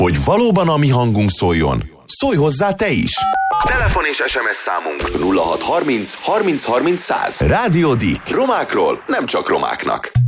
Hogy valóban a mi hangunk szóljon, szólj hozzá te is! Telefon és SMS számunk 0630 30 30 100. Rádió Dick. Romákról nem csak romáknak.